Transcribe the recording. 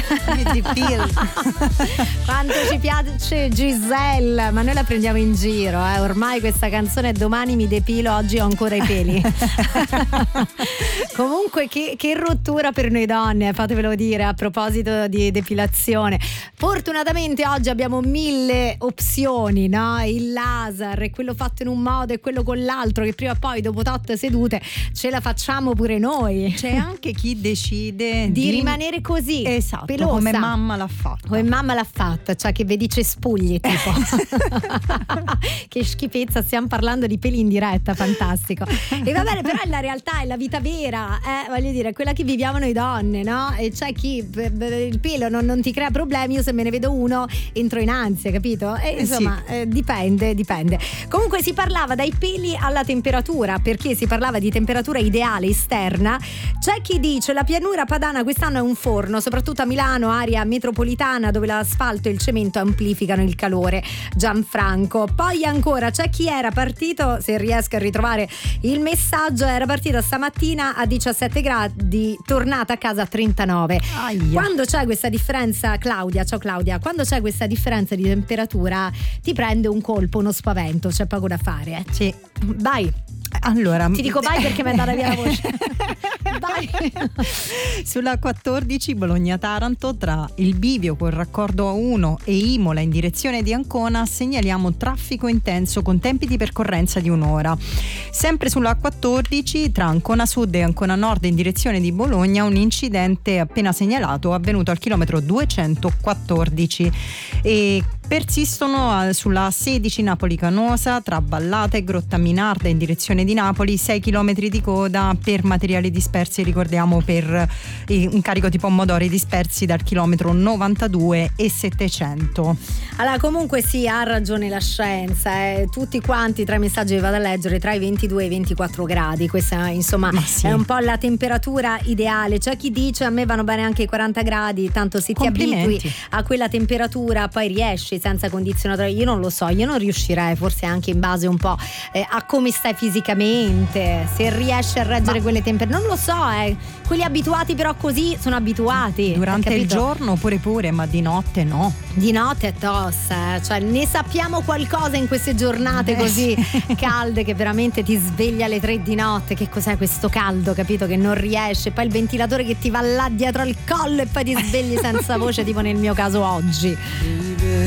Mi depilo. Quanto ci piace Giselle, ma noi la prendiamo in giro, ormai questa canzone domani mi depilo, oggi ho ancora i peli. Comunque che rottura per noi donne, fatevelo dire, a proposito di depilazione. Fortunatamente oggi abbiamo 1000 opzioni, no? Il laser, e quello fatto in un modo e quello con l'altro, che prima o poi dopo tot sedute ce la facciamo pure noi. C'è anche chi decide di rimanere così, esatto, pelosa, come mamma l'ha fatta. Come mamma l'ha fatta, cioè che vedi cespugli tipo. Che schifezza, stiamo parlando di peli in diretta, fantastico. E va bene, però è la realtà, è la vita vera, voglio dire, quella che viviamo noi donne, no? E c'è chi il pelo non ti crea problemi, io se me ne vedo uno entro in ansia, capito? E insomma, sì. Dipende. Comunque si parlava dai peli alla temperatura, perché si parlava di temperatura ideale esterna. C'è chi dice la pianura padana quest'anno è un forno, soprattutto a Milano, area metropolitana dove l'asfalto e il cemento amplificano il calore. Gianfranco. Poi ancora c'è chi era partito, se riesco a ritrovare il messaggio, era partita stamattina a 17 gradi, tornata a casa a 39. Aia. Quando c'è questa differenza, Claudia, ciao Claudia, quando c'è questa differenza di temperatura ti prende un colpo, uno spavento, c'è poco da fare. Sì. Vai. Allora, ti dico vai perché mi è andata via la voce. Vai. Sulla 14 Bologna-Taranto, tra il bivio col raccordo A1 e Imola in direzione di Ancona, segnaliamo traffico intenso con tempi di percorrenza di un'ora. Sempre sulla 14 tra Ancona Sud e Ancona Nord in direzione di Bologna, un incidente appena segnalato avvenuto al chilometro 214 e persistono sulla 16 Napoli-Canosa tra Vallata e Grottaminarda in direzione di Napoli, 6 km di coda per materiali dispersi, ricordiamo, per un carico di pomodori dispersi dal chilometro 92 e 700. Allora, comunque sì, ha ragione la scienza, tutti quanti tra i messaggi che vado a leggere tra i 22 e i 24 gradi, questa insomma sì, è un po' la temperatura ideale. C'è chi dice a me vanno bene anche i 40 gradi, tanto se ti abitui a quella temperatura poi riesci senza condizionatore. Io non lo so, io non riuscirei, forse anche in base un po' a come stai fisicamente, se riesci a reggere quelle temperature, non lo so, quelli abituati però così sono abituati durante il giorno pure, ma di notte no, di notte è tosta, cioè ne sappiamo qualcosa in queste giornate così calde che veramente ti sveglia alle 3 di notte. Che cos'è questo caldo, capito, che non riesce, poi il ventilatore che ti va là dietro al collo e poi ti svegli senza voce, tipo nel mio caso oggi.